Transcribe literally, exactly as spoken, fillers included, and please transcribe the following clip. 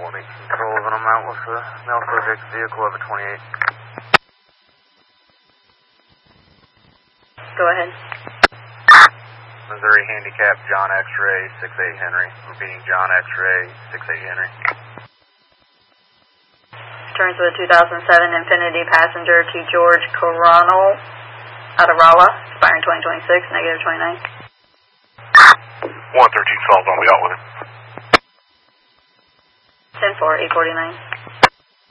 one eight control, and I'm out with the male subject vehicle over twenty-eight. Go ahead. Missouri Handicap, John X-Ray, six eight Henry. Repeating, John X-Ray, six eight Henry. Returns with a two thousand seven Infiniti passenger to George Coronel out of Rolla, expiring twenty twenty-six, negative twenty-nine. one thirteen Salt, I'll be out with it. ten four, eight forty-nine.